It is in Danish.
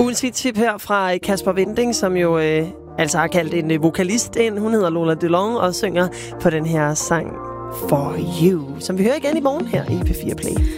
Ugens hit-tip her fra Kasper Winding, som jo altså har kaldt en vokalist ind. Hun hedder Lola DeLong og synger på den her sang For You, som vi hører igen i morgen her i P4 Play.